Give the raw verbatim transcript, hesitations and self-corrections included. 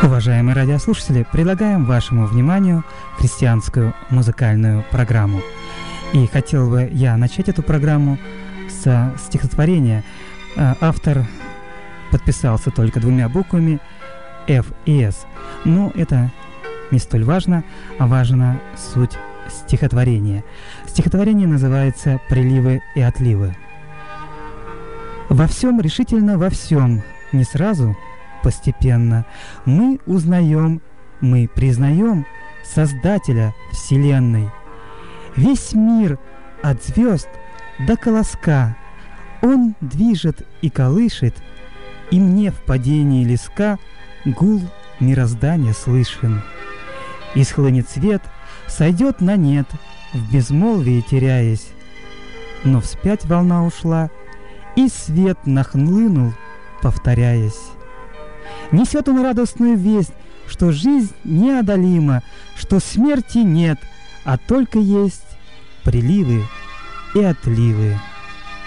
Уважаемые радиослушатели, предлагаем вашему вниманию христианскую музыкальную программу. И хотел бы я начать эту программу со стихотворения. Автор подписался только двумя буквами Ф и С. Но это не столь важно, а важна суть стихотворения. Стихотворение называется «Приливы и отливы». Во всем, решительно во всем, не сразу, постепенно, мы узнаем, мы признаем Создателя Вселенной. Весь мир от звезд до колоска Он движет и колышет, и мне в падении леска гул мироздания слышен. Исхлынет свет, сойдет на нет, в безмолвии теряясь, но вспять волна ушла, и свет нахлынул, повторяясь. Несет он радостную весть, что жизнь неодолима, что смерти нет, а только есть приливы и отливы.